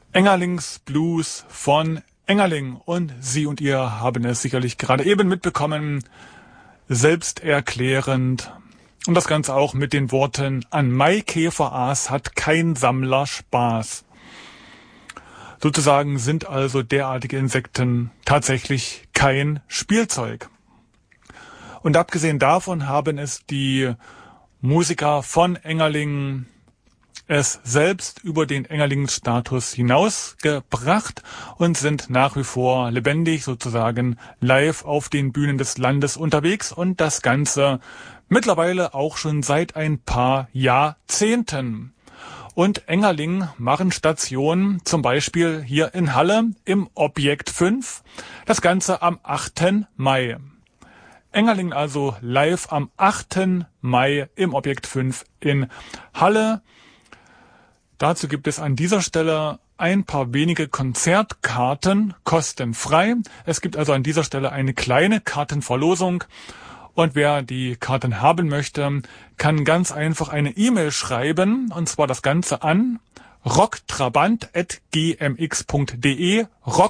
Engerlings Blues von Engerling. Und Sie und ihr haben es sicherlich gerade eben mitbekommen, selbsterklärend. Und das Ganze auch mit den Worten: An Maikäferaas hat kein Sammler Spaß. Sozusagen sind also derartige Insekten tatsächlich kein Spielzeug. Und abgesehen davon haben es die Musiker von Engerling es selbst über den Engerling-Status hinausgebracht und sind nach wie vor lebendig, sozusagen live auf den Bühnen des Landes unterwegs, und das Ganze mittlerweile auch schon seit ein paar Jahrzehnten. Und Engerling machen Stationen zum Beispiel hier in Halle im Objekt 5, das Ganze am 8. Mai. Engerling also live am 8. Mai im Objekt 5 in Halle. Dazu gibt es an dieser Stelle ein paar wenige Konzertkarten kostenfrei. Es gibt also an dieser Stelle eine kleine Kartenverlosung. Und wer die Karten haben möchte, kann ganz einfach eine E-Mail schreiben, und zwar das Ganze an rocktrabant@gmx.de,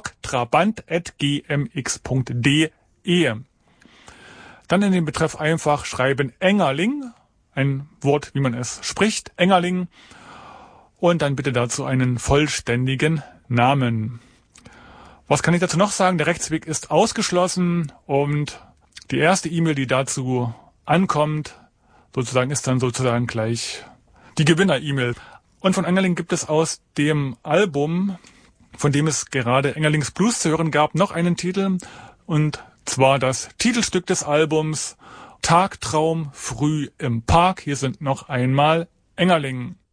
rocktrabant@gmx.de. Dann in den Betreff einfach schreiben Engerling, ein Wort, wie man es spricht, Engerling, und dann bitte dazu einen vollständigen Namen. Was kann ich dazu noch sagen? Der Rechtsweg ist ausgeschlossen, und die erste E-Mail, die dazu ankommt, ist dann gleich die Gewinner-E-Mail. Und von Engerling gibt es aus dem Album, von dem es gerade Engerlings Blues zu hören gab, noch einen Titel, und zwar das Titelstück des Albums Tagtraum früh im Park. Hier sind noch einmal Engerling.